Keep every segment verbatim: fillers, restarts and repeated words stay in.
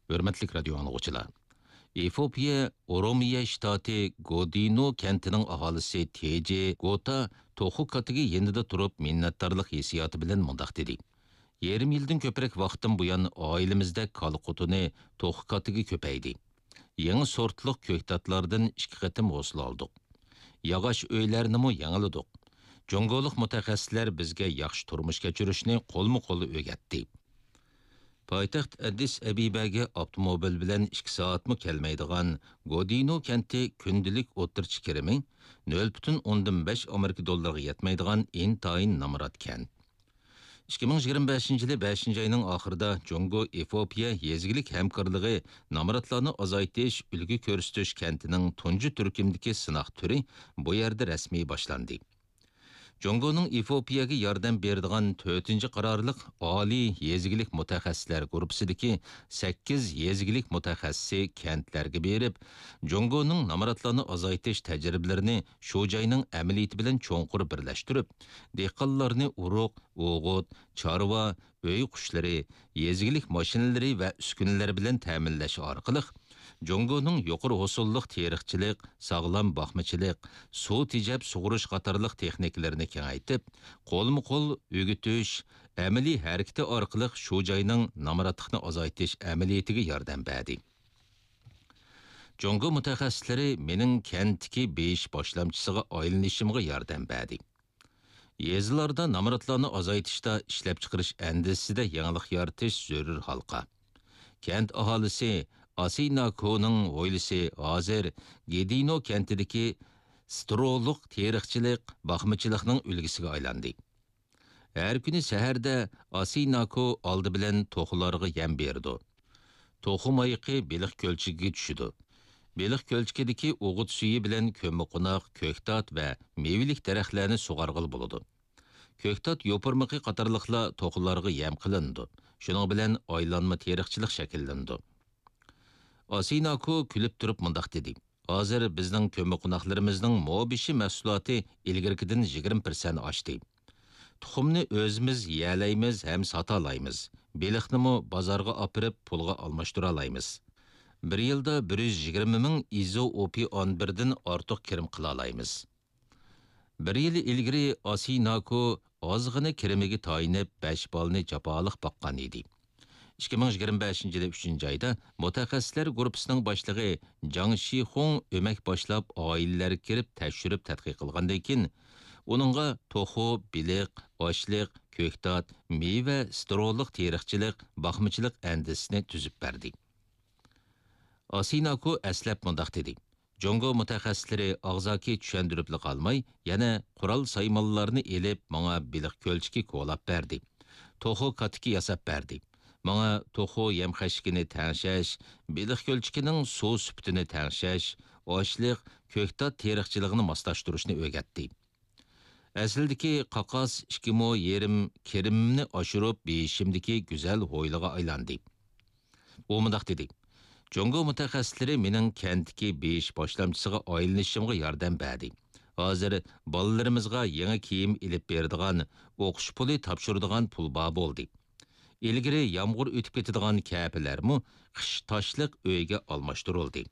Hürmetlik radio anlıqçılar. Efiopiya Oromiya ştatı Godino kentining aholisi Teji Gota toxu katiga yenida turib minnatdorlik hissiyoti bilan mundaq dedi. Yarim yildan ko'proq vaqtdan buyon oilamizda qalqutuni toxu katiga ko'paydi. Yangi sortliq ko'ktatlardan ikki qatim hosil oldik. Yog'och uylarnimi yangiladik. Jongoliq mutaxassislar bizga yaxshi turmush kechirishni qo'lma-qo'l o'rgatdi. Poytaxt Addis Abebaga avtomobil bilan ikki soatmi kelmaydigan Godino kenti kundalik o'tirchi kirimi nol butun o'ndan besh Amerika dollariga yetmaydigan intayin namrat kent. ikki ming yigirma beshinchi yili beshinchi oyning oxirida Jongo Efiopiya yezgilik hamkorligi namratlarni azaytish ulgu ko'rsatish kentining tunji turkumdagi sinoq turi bu yerda rasmiy boshlandi. Jongoning Efiopiyaga yordam beradigan to'rtinchi qarorliq oliy yezgilik mutaxassislar guruhidagi sakkiz yezgilik mutaxassisi kentlarga berib, Jongoning namratlarni azaytish tajribalarini shu joyning amaliyoti bilan cho'nqur birlashtirib, dehqonlarni uruq, o'g'it, chorva, uy qushlari, yezgilik mashinalari va uskunalar bilan ta'minlash orqali Jongoning yuqori hosulliq teriqchilik, sog'lom boqmachilik, suv tejab sug'urish qatorliq texnikalarni kengaytib, qo'lma-qo'l o'gitish, amaliy harakati orqali shu joyning namratlikni azaytish amaliyatiga yordam berdi. Jongo mutaxassislari mening kentdagi besh boshlamchisiga aylanishimga yordam berdi. Yezlarda namratlarni azaytishda ishlab chiqarish andisida yangilik yaratish zarur halqa. Kent aholisi Asinako'ning oilasi hozir Gedino kentidagi strolliq teriqchilik, boqmachilikning ulgisiga aylandi. Har kuni saharda Asinako oldi bilan to'xularga yem berdi. To'xu mayiqi beliq ko'lchigiga tushidi. Beliq ko'lchigidagi o'g'it suyi bilan ko'mmiqo'noq, ko'ktat va mevilik daraxtlarni sug'arg'il bo'ladi. Ko'ktat yo'pirmiqi qatorliqlar to'xularga yem qilindi. Shuning bilan aylanma teriqchilik shakllandi. Asinako kulib turib mundaq dedi. Hozir bizning ko'mmiqo'noqlarimizning mobishi mahsuloti ilgirkidan yigirma foiz oshdi. Tuxumni o'zimiz yeyalaymiz ham sota olamiz. Beliqnimi bozorga opirib pulga almashtira olamiz. Bir yilda bir yuz yigirma ming izo opi o'n bir dan ortiq kirim qila olamiz. Bir yil ilgari Asinako ozg'ini kirimiga tayinib besh bolni jafoliq boqqan edi. ikki ming yigirma beshinchi yil uchinchi oyda mutaxassislar guruhining boshlig'i Jang Shixong o'mak boshlab oilalarga kirib tekshirib tadqiq qilgandan keyin uningga to'xu, biliq, oshliq, ko'ktat, meva, strolliq teriqchilik, boqmachilik andisini tuzib berdi. Asinako aslab mundaq dedi. Jongo mutaxassislari og'zaki tushuntirib qolmay, yana qurol saymonlarni elib, menga biliq ko'lchiki qo'lab berdi. To'xu katiki yasab berdi. Menga to'xu yem xashkini tangshash, biliq ko'lchikining suv sufitini tangshash, oshliq, ko'ktat teriqchiligini moslashtirishni o'rgatdi. Aslidagi qaqas ikki mo yerim kirimni oshirib, beshimdagi go'zal hoyliga aylandi. U mundaq dedi. Jongo mutaxassislari mening kentdagi besh boshlamchisiga aylanishimga yordam berdi. Hozir bolalarimizga yangi kiyim ilib beradigan, o'qish puli topshiradigan pul bor bo'ldi. Ilgari yomg'ir o'tib ketadigan kapilarmi qish toshliq uyga almashtirildi.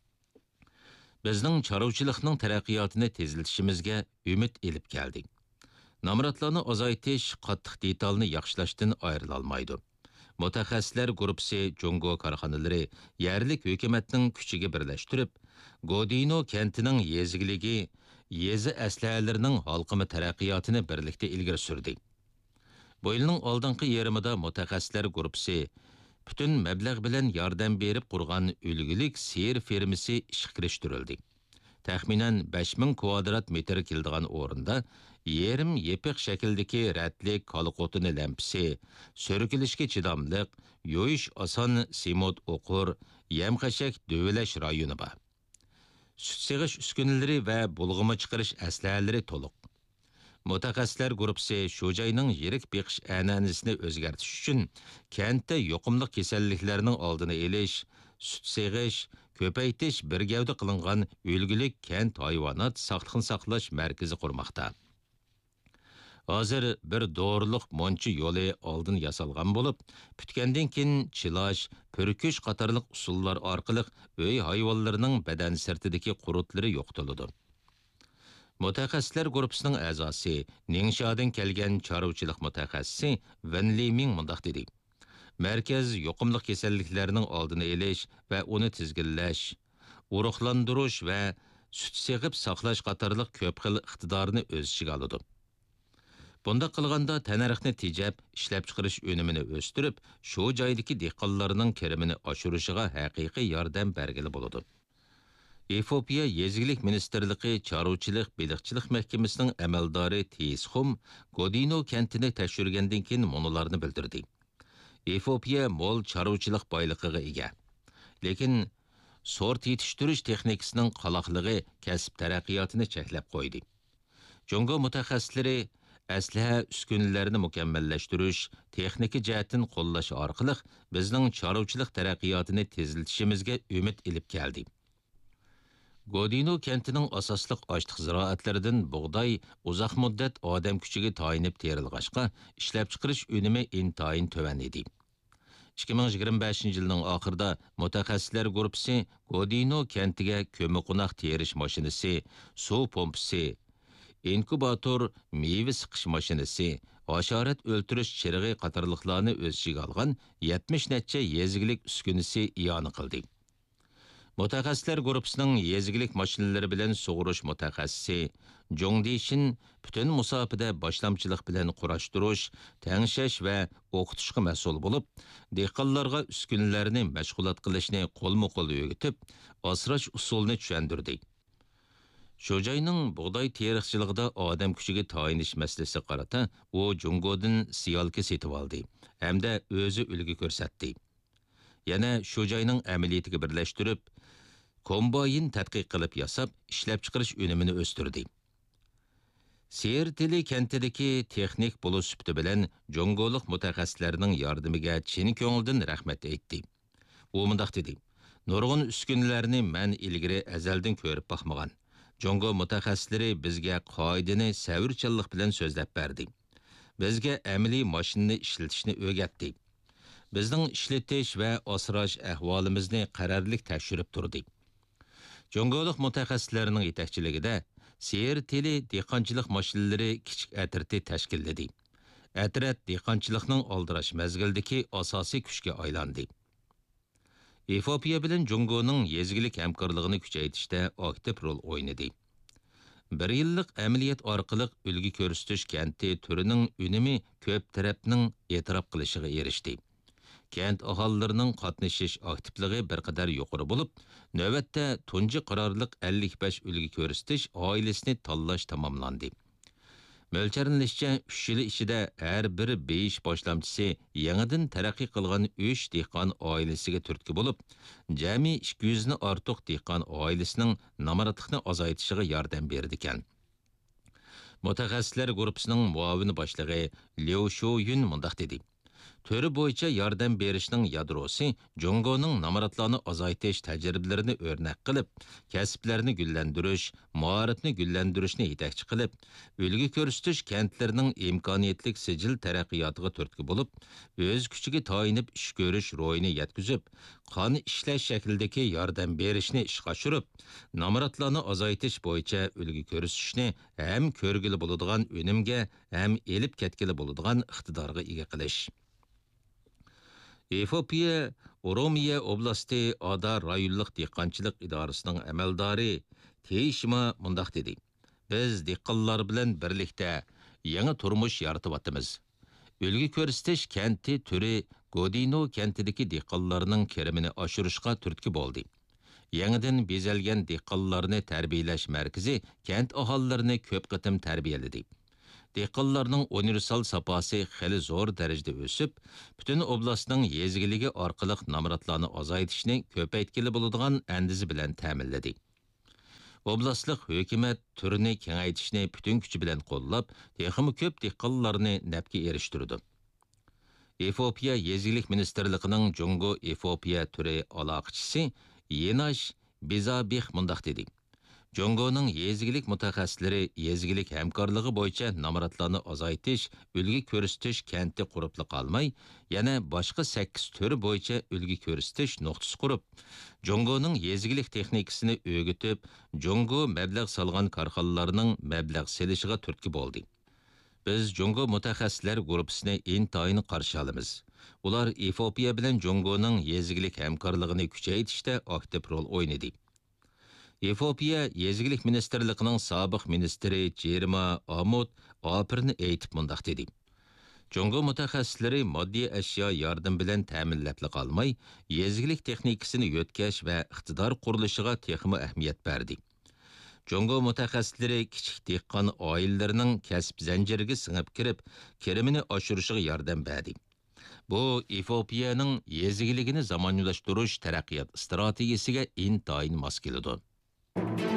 Bizning chorvachilikning taraqqiyotini tezlatishimizga umid elib keldi. Namratlarni azaytish qattiq detalni yaxshilashdan ayrila olmaydi. Mutaxassislar guruhi Jongo korxonalari yerlik hukumatning kuchiga birlashtirib, Godino kentining yezgiligi, yezi aslahalarining halqimi taraqqiyotini birlikda ilgari surdi. Bu yilning oldingi yerimida mutaxassislar guruhi butun mablag' bilan yordam berib qurgan ulgulik seyir fermasi ishga kirishtirildi. Taxminan besh ming kvadrat metr keladigan o'rinda yerim yepiq shakldagi ratlik qalqotini lampisi, so'rkilishga chidamliq, yo'yish oson simot o'qur, yem-xashak dövlash rayoni bor. Sut sig'ish uskunalari va bulg'ima chiqarish aslahalari to'liq. Mutaxassislar guruhi shu joyning yirik beqish an'anasini o'zgartirish uchun kentda yuqumli kasalliklarning oldini olish, sut sig'ish, ko'paytirish bir gavda qilingan ulgulik kent hayvonot saqliqni saqlash markazi qurmoqda. Hozir bir doğruluq monchi yo'li oldin yasalgan bo'lib, pütkendan keyin chilash, pürküş qatarlıq usullar orqali uy hayvonlarining badan sirtidagi qurutlari yo'qotiladi. Mutaxassislar guruhining a'zosi, Ningshadan kelgan chorvachilik mutaxassisi Wen Liming mundaq dedi. Merkez yuqumli kasalliklarning oldini olish va uni tizginlash, urug'lantirish va sut seg'ib saqlash qatorliq ko'p xil iqtidorni o'z ichiga oladi. Bunda qilganda tanarxni tejab, ishlab chiqarish unumini o'stirib, shu joydagi dehqonlarning kirimini oshirishiga haqiqiy yordam bergili bo'ladi. Efiopiya Yezgilik Ministerligi Chorvachilik Beliqchilik mahkamasining amaldori Tisxum Godino kentini tekshirgandan keyin munolarni bildirdi. Efiopiya mo'l chorvachilik boyligiga ega. Lekin sort yetishtirish texnikasining qaloqligi kasb taraqqiyotini cheklab qo'ydi. Jongo mutaxassislari asliha uskunalarini mukammallashtirish, texnika jihatdan qo'llash orqali bizning chorvachilik taraqqiyotini tezlatishimizga umid ilib keldi. Godino kentining asosliq oshliq ziroatlaridan bug'doy uzoq muddat odam kuchiga tayinib terilg'ashqa ishlab chiqarish unumi intayin to'van edi. ikki ming yigirma beshinchi yilning oxirida mutaxassislar guruhi Godino kentiga ko'miqunaq terish mashinasi, suv pompasi, inkubator, meyve siqish mashinasi, hasharot o'ltirish chirig'i qatorliqlarni o'z ichiga olgan yetmish necha yezgilik uskunasi iyoni qildi. Mutaxassislar guruhining yezgilik mashinalari bilan sug'urish mutaxassisi Jongdishin butun musofada boshlamchilik bilan qurashtirish, tangshash va o'qitishga mas'ul bo'lib, dehqonlarga uskunalarni mashg'ulot qilishni qo'lma-qo'l o'rgatib, asrash usulini tushuntirdi. Shu joyning bug'doy teriqchiligida odam kuchiga tayinish masalasi qarata, u Jungodan siyolka setib oldi hamda o'zi ulgi ko'rsatdi. Yana shu joyning amaliyatiga birlashtirib, kombayn tadqiq qilib yasab, ishlab chiqarish unumini o'stirdi. Sertili kentidagi texnik bo'lish sifati bilan jongolik mutaxassislarining yordamiga chin ko'ngildan rahmat aytdi. U mundaq dedi: "Nurg'un uskunalarni men ilgari azaldan ko'rib baxmagan. Jongo mutaxassislari bizga qoidani savrchanlik bilan so'zlab berdi. Bizga amaliy mashinani ishlatishni o'rgatdi. Bizning ishlatish va asrash ahvolimizni qarorlik tekshirib turdi." Jongolik mutaxassislarining yetakchiligida Ser teli dehqonchilik mashinalari kichik atirti tashkilladi. Atrat dehqonchilikning oldirash mazgildagi asosiy kuchga aylandi. Efiopiya bilan Jongoning yezgilik hamkorligini kuchaytirishda aktiv rol o'ynadi. Bir yillik amaliyot orqali ulgi ko'rsatish kenti turining unumi ko'p tarafning e'tirof qilishiga erishdi. Kent aholilarining qatnashish aktivligi bir qadar yuqori bo'lib, navbatda tunji qarorliq ellik besh ulgi ko'rsatish oilasini tanlash tamomlandi. Mo'ljallanishcha uch yil ichida har bir besh boshlamchisi yangidan taraqqiy qilgan uch dehqon oilasiga turtki bo'lib, jami ikki yuz ni ortiq dehqon oilasining namoratlikni azaytishiga yordam berdi ekan. Mutaxassislar guruhining muavin boshlig'i Liu Shuyun mundaq dedi: Töre bo'yicha yordam berishning yadrosi Jongoning namoratlarni azaytish tajribalarini o'rnak qilib, kasblarni gullantirish, maarifni gullantirishni yetakchi qilib, ulgi ko'rsatish kentlarining imkoniyatlik sijil taraqqiyotiga turtki bo'lib, o'z kuchiga tayinib ish ko'rish ro'yini yetkazib, qon ishlash shaklidagi yordam berishni ishga oshirib, namoratlarni azaytish bo'yicha ulgi ko'rsatishni ham ko'rgili bo'ladigan unumga, ham elib ketkili bo'ladigan iqtidorga ega qilish. Efiopiya Oromiya oblasti Adar rayonlik dehqonchilik idorasining amaldori Teyshima mundaq dedi: "Biz dehqonlar bilan birlikda yangi turmush yaratyapmiz. Ulgi ko'rsatish kenti turi Godino kentidagi dehqonlarning kirimini oshirishga turtki bo'ldi. Yangidan bezalgan dehqonlarni tarbiyalash markazi kent aholilarini ko'p qatim tarbiyaladi. Dehqonlarning universal saposi xeli zo'r darajada o'sib, butun oblastning yezgiligi orqali namoratlarni azaytishni ko'paytkili bo'ladigan andizi bilan ta'minladi. Oblastlik hukumat turini kengaytishni butun kuchi bilan qo'llab, texmi ko'p dehqonlarni nafga erishtirdi. Efiopiya Yezgilik Ministerligining Jongo Efiopiya turi aloqachisi Yenash Bizabih mundaq dedi: Jongoning yezgilik mutaxassislari yezgilik hamkorligi bo'yicha namoratlarni azaytish, ulgi ko'rsatish kenti quribli qolmay, yana boshqa sakkiz turi bo'yicha ulgi ko'rsatish nuqtasi qurib, Jongoning yezgilik texnikasini o'rgatib, Jongo mablag' solgan korxonalarning mablag' selishiga turtki bo'ldi. Biz Jongo mutaxassislar guruhini intayin qarshi olamiz. Ular Efiopiya bilan Jongoning yezgilik hamkorligini kuchaytirishda aktiv rol o'ynadi. Efiopiya Yezgilik Ministerligining sobiq ministri Jerima Amut Apirni aytib mundaq dedi. Jongo mutaxassislari moddiy ashyo yordam bilan ta'minlab qolmay, yezgilik texnikasini yo'tkash va iqtidor qurilishiga texmi ahamiyat berdi. Jongo mutaxassislari kichik dehqon oilalarining kasb zanjiriga singib kirib, kirimini oshirishiga yordam berdi. Bu Efiopiyaning yezgiligini zamonlashtirish taraqqiyot strategiyasiga intayin mos keladi.